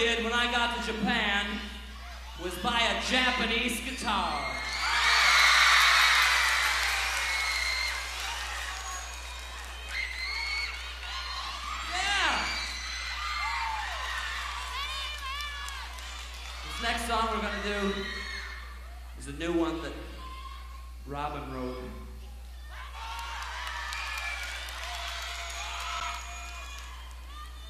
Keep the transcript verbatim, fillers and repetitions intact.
did when I got to Japan was buy a Japanese guitar. Yeah! This next song we're gonna do is a new one that Robin wrote.